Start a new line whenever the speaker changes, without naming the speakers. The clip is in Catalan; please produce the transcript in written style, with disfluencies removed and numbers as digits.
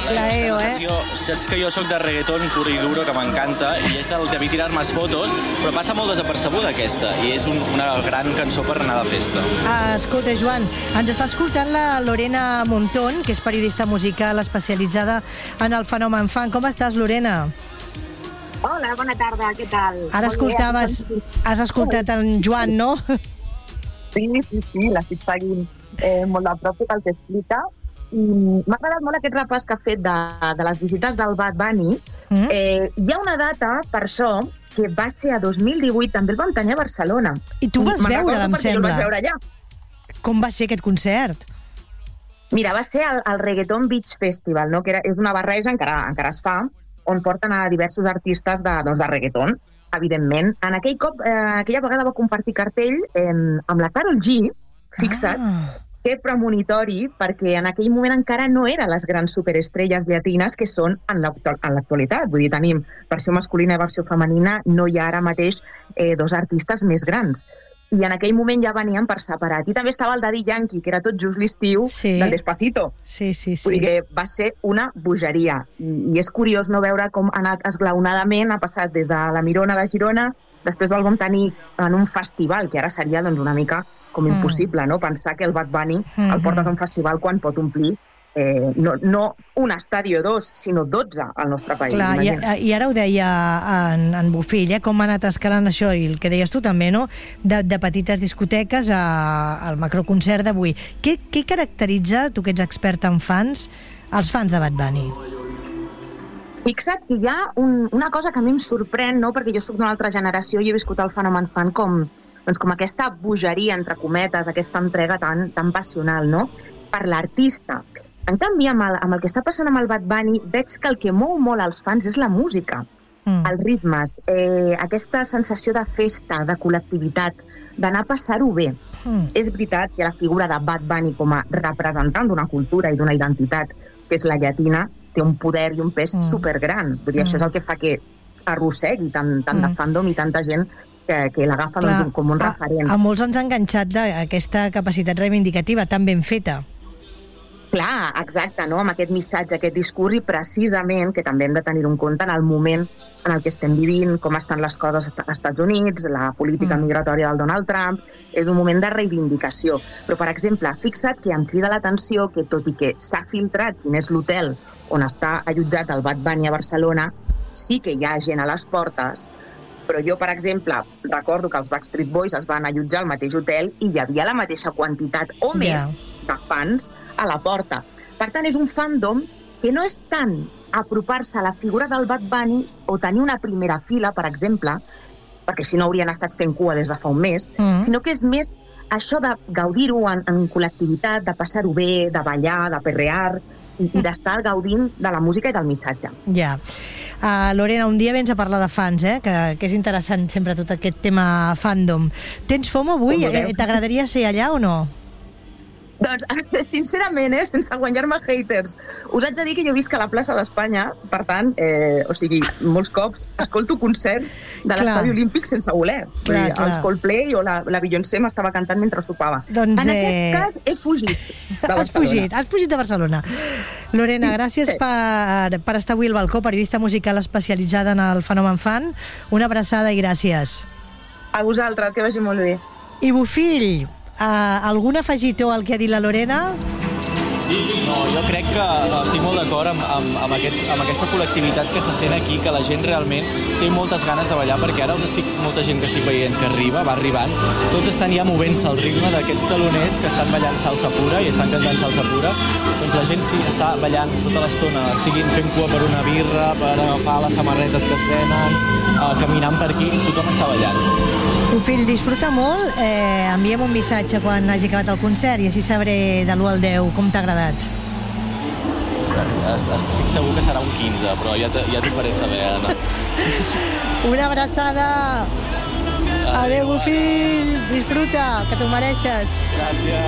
La EO,
Saps que jo sóc de reggaeton pur i duro, que m'encanta, i és del que vi tirar més fotos, però passa molt desapercebuda aquesta, i és una gran cançó per anar de festa.
Escolta, Joan, ens està escoltant la Lorena Montón, que és periodista musical especialitzada en el fenomen fan. Com estàs, Lorena?
Hola, bona tarda, què tal?
Ara has escoltat en Joan, no?
Sí, l'estic seguint molt de prop tot el que explica. M'ha agradat molt aquest repàs que ha fet de les visites del Bad Bunny. Hi ha una data, per això, que va ser a 2018, també el vam tenir a Barcelona.
I tu vas veure, em sembla.
Jo el vaig veure allà.
Com va ser aquest concert?
Mira, va ser el Reggaeton Beach Festival, no? Que és una barreja, encara es fa, on porten a diversos artistes de reggaeton, evidentment. Aquella vegada va compartir cartell amb la Karol G, fixa't, que premonitori, perquè en aquell moment encara no eren les grans superestrelles llatines que són en l'actualitat. Vull dir, tenim versió masculina i versió femenina, no hi ha ara mateix dos artistes més grans. I en aquell moment ja venien per separat. I també estava el Daddy Yankee, que era tot just l'estiu del Despacito.
Sí.
Vull dir que va ser una bogeria. I és curiós no veure com ha anat esglaonadament, ha passat des de la Mirona de Girona, després el vam tenir en un festival, que ara seria doncs, una mica com impossible, no? Pensar que el Bad Bunny el portes a un festival quan pot omplir no un estadi o dos, sinó 12 al nostre país.
Clar, i ara ho deia en Bofill, com ha anat escalant això, i el que deies tu també, no? De petites discoteques al macroconcert d'avui. Què caracteritza, tu que ets expert en fans, els fans de Bad Bunny?
Fixa't que hi ha una cosa que a mi em sorprèn, no? Perquè jo soc d'una altra generació i he viscut el fenomen fan com aquesta bogeria, entre cometes, aquesta entrega tan passional, no? Per l'artista. En canvi, amb el que està passant amb el Bad Bunny, veig que el que mou molt als fans és la música, els ritmes, aquesta sensació de festa, de col·lectivitat, d'anar a passar-ho bé. És veritat que la figura de Bad Bunny com a representant d'una cultura i d'una identitat, que és la llatina, té un poder i un pes supergran. Vull dir, això és el que fa que arrossegui tant de fandom i tanta gent que l'agafa com un referent.
A molts ens ha enganxat d'aquesta capacitat reivindicativa tan ben feta.
Clar, exacte, no? Amb aquest missatge, aquest discurs, i precisament, que també hem de tenir en compte en el moment en el que estem vivint, com estan les coses als Estats Units, la política migratòria del Donald Trump, és un moment de reivindicació. Però, per exemple, fixa't que em crida l'atenció que, tot i que s'ha filtrat quin és l'hotel on està allotjat el Bad Bunny a Barcelona, sí que hi ha gent a les portes, però jo, per exemple, recordo que els Backstreet Boys es van allotjar al mateix hotel i hi havia la mateixa quantitat o més de fans a la porta. Per tant, és un fandom que no és tant apropar-se a la figura del Bad Bunny o tenir una primera fila, per exemple, perquè si no haurien estat fent cua des de fa un mes, sinó que és més això de gaudir-ho en col·lectivitat, de passar-ho bé, de ballar, de perrear, i d'estar gaudint de la música i del missatge.
Ja. Lorena, un dia vens a parlar de fans, que és interessant sempre tot aquest tema fandom. Tens FOMO avui? T'agradaria ser allà o no?
Doncs, sincerament, sense guanyar-me haters, us haig de dir que jo visc a la plaça d'Espanya, per tant, molts cops escolto concerts de l'Estadi Olímpic sense voler. Els Coldplay o la Beyoncé m'estava cantant mentre sopava. En aquest cas, he fugit de Barcelona.
Has fugit de Barcelona. Lorena, gràcies per estar avui al balcó, periodista musical especialitzada en el fenomen fan. Una abraçada i gràcies.
A vosaltres, que vagi molt bé.
I Bofill, algun afegitó al que ha dit la Lorena?
No, jo crec que estic molt d'acord amb aquesta col·lectivitat que se sent aquí, que la gent realment té moltes ganes de ballar, perquè ara molta gent que estic veient que va arribant, tots estan ja movent-se al ritme d'aquests taloners que estan ballant salsa pura i estan cantant salsa pura. Doncs la gent sí, està ballant tota l'estona, estiguin fent cua per una birra, per agafar les samarretes que es venen, caminant per aquí, tothom està ballant.
Bofill, disfruta molt, enviem un missatge quan hagi acabat el concert i així sabré de l'1 al 10 com t'ha agradat.
Estic segur que serà un 15, però ja t'ho faré saber, Anna.
Una abraçada! Adéu, Bofill! Disfruta, que t'ho mereixes!
Gràcies!